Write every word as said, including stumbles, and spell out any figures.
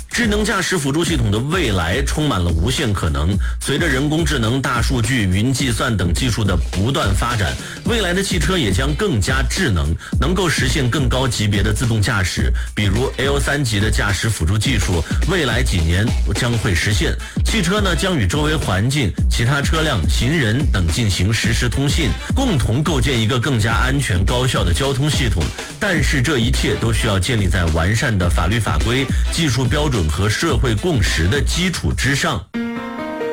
智能驾驶辅助系统的未来充满了无限可能。随着人工智能、大数据、云计算等技术的不断发展，未来的汽车也将更加智能，能够实现更高级别的自动驾驶。比如 L 三 级的驾驶辅助技术，未来几年将会实现。汽车呢将与周围环境、其他车辆、行人等进行实时通信，共同构建一个更加安全高效的交通系统。但是这一切都需要建立在完善的法律法规、技术标准和社会共识的基础之上。